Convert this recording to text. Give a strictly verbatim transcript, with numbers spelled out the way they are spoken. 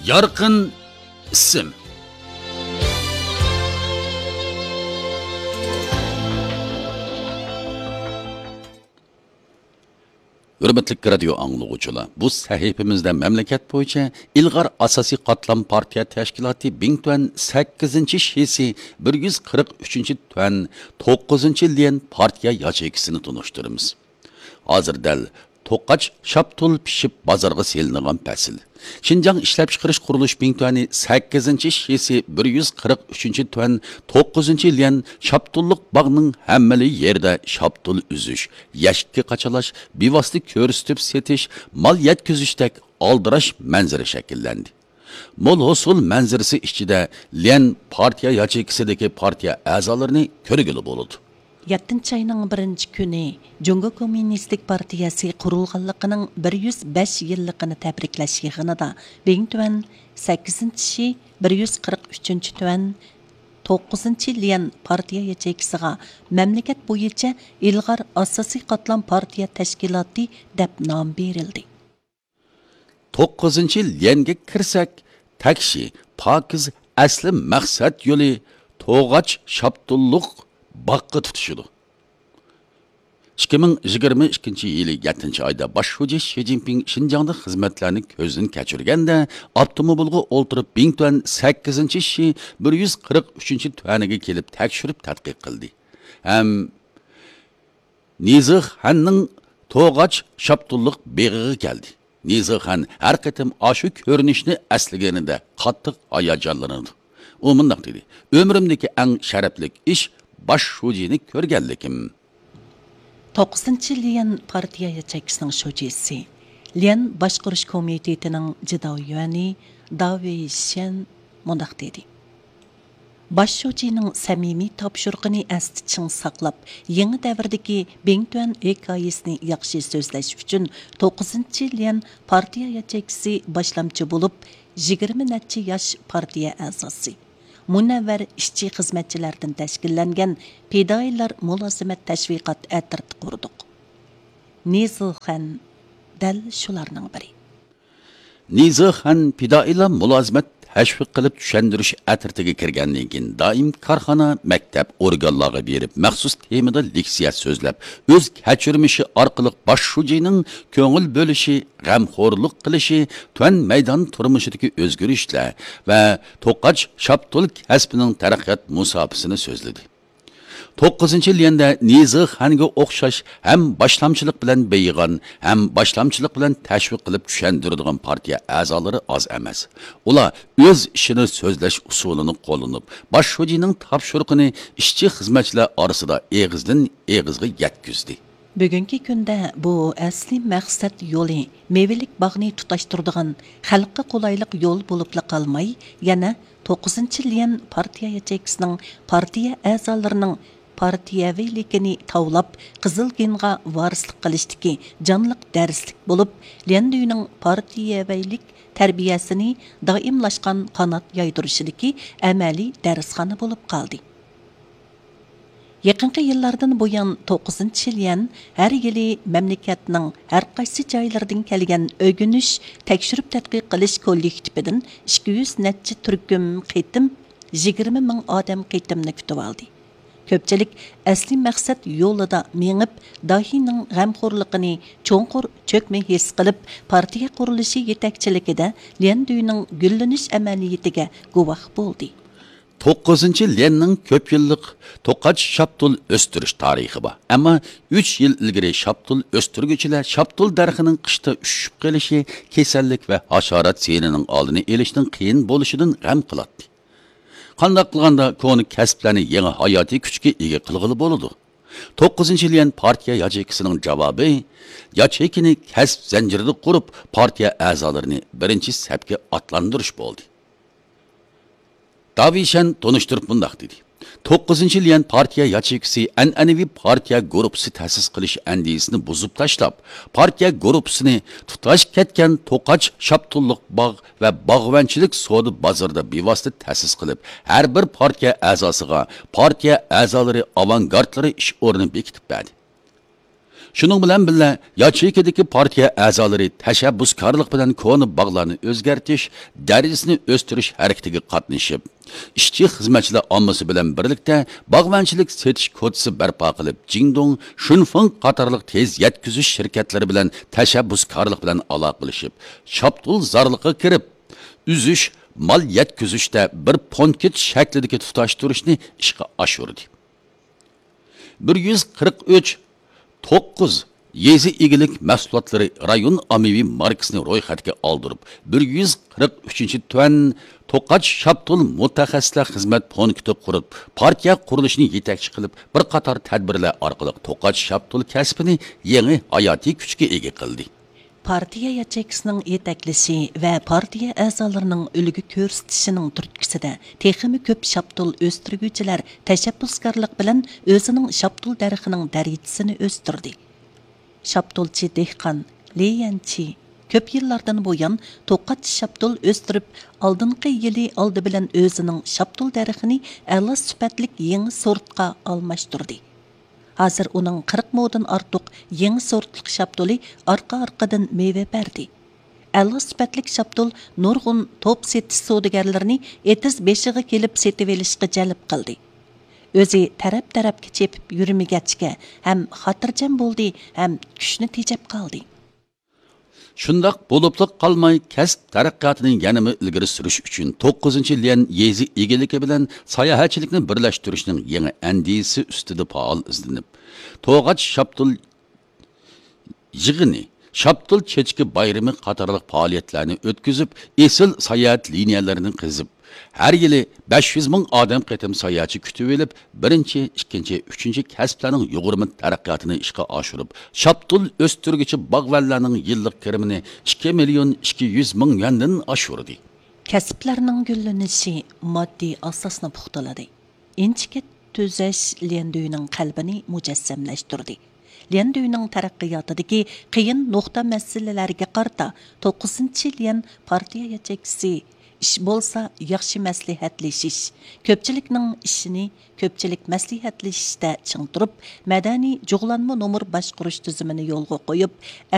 Yarqın isim. Hürmetli radio anlıqçılar, bu sahifimizde memleket boyunca İlgar Asasi Qatlam Partiya Təşkilatı bin tuan sakkizinchi şesi bir yuz qirq uchinchi tuan to'qqizinchi liyan partiya yachekisini tunuşturumuz. Hazır del Toqaç şaptul pişip bazarga selingan pasil. Şinjan işlep çıkarış kuruluş bin tuani sakkizinchi şesi bir yuz qirq uchinchi tuan to'qqizinchi liyan şaptulluk bağının hemmeli yerde şaptul üzüş, yaşki qaçalaş, bivaslı körüstüp setiş, mal yetküzüştek aldıraş manzara şekillendi. Mol hosul manzarası içinde liyan partiya yaçekisideki partiya azalarını körügülü boludu. yettinchi ayning birinchi kuni Jungo Kommunistik Partiyasi qurilganligining bir yuz besh yilligini tabriklash yig'inida Beng tuan sakkizinchi bir yuz qirq uchinchi tuan to'qqizinchi liyan partiya yachekisiga mamlakat bo'yicha Ilg'or Asosiy Qatlam Partiya Tashkiloti deb nom berildi. to'qqizinchi liyanga kirsak, takshi, pokiz, asli maqsad yo'li To'g'ach Shaptulluq Bakı tutuşudu. ikki ming yigirma ikkinchi yili yettinchi oyda bosh xo'ja Xi Jinping Şinjan'da xizmatlarni ko'zdan kechirganda avtomobilga o'ltirib Bing tuan sakkizinchi Xi bir yuz qirq uchinchi tuaniga kelib tekshirib tadqiq qildi. Ham Nizih Hanning To'g'ach Shaptulluq beg'iga keldi. Nizih Han har qatim ashu ko'rinishni asliganida qattiq hayajonlanadi. U mundaq dedi: "Ömrümdeki eng sharafli ish baş şujini körgellikim." to'qqizinchi liyan partiya yachekisining shujisi, Liyan Boshqarish komitetining jidoyuani Davi Shen mundaq dedi: Baş şujining samimiy topshiriqini asti ching saqlab, yangi davrdagi Beng tuan hikoyasini yaxshi so'zlash uchun to'qqizinchi liyan partiya yachekisi boshlamchi bo'lib, yigirma necha yosh partiya a'zosi, munavvar ishchi xizmatchilardan tashkillangan Fidoilar mulozimat tashviqot atirti qurdik. Nizilxan dal shularning biri. Nizilxan Fidoilar mulozimat tashviq qilib tushandirish atirtiga kirgandan keyin doim korxona, maktab, organlarga berib, maxsus temada leksiya so'zlab, o'z kechirmishi orqali bosh shujining ko'ngil bo'lishi, g'amxo'rlik qilishi, tuan maydon turmushidagi o'zgarishlar va To'qach Shaptul kasbining taraqqiyot musofasini so'zladi. to'qqizinchi liyanda Nizih Xanga o'xshash ham boshlamchilik bilan beyg'on, ham boshlamchilik bilan tashviq qilib tushandiradigan partiya a'zolari oz emas. Ular o'z ishini so'zlash usulini qo'llanib, bosh xo'jayining topshiriqini ishchi xizmatchilar orasida eg'izdan eg'izga yetkazdi. Bugungi kunda bu asli maqsad yo'li, mevelik bog'ni tutashtiradigan, xalqqa qulaylik yo'l bo'lib qolmay, yana to'qqizinchi liyan partiya yachekisining partiya a'zolarining partiyaviyligini tavlab, Qizilginga varislik qilishdiki jonliq darslik bo'lib, Liyanduning partiyaviylik tarbiyasini doimlashgan qanot yaydirishidagi amaliy darsxona bo'lib qoldi. Yaqinqi yillardan buyon to'qqizinchi liyan har yili mamlakatning har qaysi joylaridan kelgan o'g'inish, tekshirib tadqiq qilish kollektividan ikki yuz necha turkum qitim yigirma ming odam qitimni kutib oldi. Ko'pchilik asli maqsad yo'lida mengib, dahining g'amxo'rligini cho'nqur cho'kmay his qilib, partiya qurilishi yetakchiligida Liyanduning gullanish amaliyatiga guvoh bo'ldi. to'qqizinchi liyanning ko'p yillik To'qach Shaptul o'stirish tarixi bor. Ammo uch yil ilgari Shaptul o'stirguvchilar Shaptul darxining qishda ushib qolishi, kasallik va hasharot senining oldini olishning qiyin bo'lishidan g'am qiladi. Qanday qilganda ko'ni kasblarni yangi hayotiy kuchga ega qilg'ili bo'ladi. to'qqizinchi liyan partiya yachekisining javobi yachekini kasb zanjirida qurib, partiya a'zolarini birinchi safga otlantirish bo'ldi. Davishan tonishtirib bundaq dedi: to'qqizinchi liyan partiya yachekisi an'anaviy partiya guruhisi ta'sis qilish andisini buzib tashlab, partiya guruhisini tutash ketgan To'qach Shaptulluq bog' va bog'vanchilik savdo bozorida bevosita ta'sis qilib, har bir partiya a'zosiga partiya a'zolari avangardlari ish o'rni bekitib berdi. Şunun bilan birga yacheykedagi partiya a'zolari tashabbuskorlik bilan koni bog'larni o'zgartirish, darajasini o'stirish harakatiga qatnashib, ishchi xizmatchilar ommasi bilan birlikda bog'vanchilik setish kodisi barpo qilib, Jingdong, Shunfeng qatorliq tez yetkazish shirkatlari bilan tashabbuskorlik bilan aloqa qilishib, shaptul zarliqqa kirib, uzish, mal yetkazishda bir ponket shaklidagi tutashtirishni ishga oshirdi. bir yuz qirq uch to'qqiz yezi egilik mahsulotlari rayon ommaviy markasini ro'yxatga oldirib, bir yuz qirq uchinchi tuan To'qach Shaptul mutaxassislar xizmat punkti qurib, partiya qurilishini yetakchi qilib, bir qator tadbirlar orqali To'qach Shaptul kasbini yangi hayotiy kuchga ega qildi. Partiya yachekisining yetaklisi va partiya a'zolarining ulgu ko'rsatishining turtkisida texmi ko'p shaptul o'stirguvchilar tashabbuskorlik bilan o'zining shaptul daraxining darajasini o'stirdi. Shaptulchi dehqon Leyanchi ko'p yillardan buyon to'qat shaptul o'stirib, oldingi yili oldi bilan o'zining shaptul daraxini a'lo sifatli yangi sortga almashtirdi. Hazır onun qirq moddan ortiq yangi sortlik shaptuli orqa-orqadan meva berdi. A'lo sifatlik shaptul nurg'un top setish savdogarlarini etiz beshiga kelib setib olishga jalb qildi. O'zi taraf-tarafga chepib yurmagachga ham xotirjam bo'ldi, ham kuchni tejab qoldi. Shundoq bo'libliq qolmay kasb taraqqiyotining yanama ilgari surish uchun to'qqizinchi lian yezi egiligi bilan sayohatchilikni birlashtirishning yangi andisi ustida faol izlanib, To'g'ach Shaptul yig'ini, Shaptul chechki bayrami qatorliq faoliyatlarni o'tkazib, esil sayohat liniyalarini qizib, har yili besh yuz ming odam qatim sayohatchi kutib olib, birinchi, ikkinchi, uchinchi kasblarning yuqori taraqqiyotini ishga oshirib, Shaptul o'stirguchi bog'vallarning yillik kirimini ikki million ikki yuz ming yuandan oshirdi. Kasblarning gullanishi moddiy asosni puxtaladi. Inchika tuzash Lianduyning qalbini mujassamlashtirdi. Lianduyning taraqqiyotidagi qiyin nuqta masalalarga qarta to'qqizinchi lian partiya yachekisi ish bo'lsa yaxshi maslahatlashish, ko'pchilikning ishini ko'pchilik maslahatlashishda ching turib, madaniy jug'lanma nomer boshqarish tizimini yo'lga qo'yib,